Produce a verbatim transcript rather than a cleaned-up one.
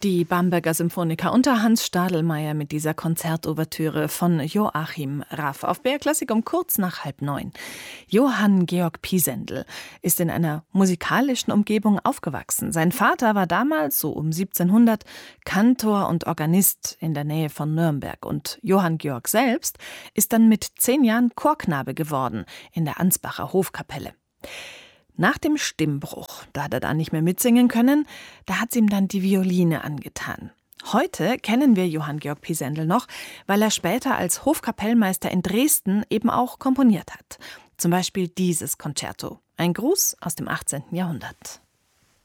Die Bamberger Symphoniker unter Hans Stadelmeier mit dieser Konzertouvertüre von Joachim Raff auf B R Klassik um kurz nach halb neun. Johann Georg Pisendel ist in einer musikalischen Umgebung aufgewachsen. Sein Vater war damals, so um siebzehnhundert, Kantor und Organist in der Nähe von Nürnberg. Und Johann Georg selbst ist dann mit zehn Jahren Chorknabe geworden in der Ansbacher Hofkapelle. Nach dem Stimmbruch, da hat er da nicht mehr mitsingen können, da hat sie ihm dann die Violine angetan. Heute kennen wir Johann Georg Pisendel noch, weil er später als Hofkapellmeister in Dresden eben auch komponiert hat. Zum Beispiel dieses Concerto, ein Gruß aus dem achtzehnten Jahrhundert.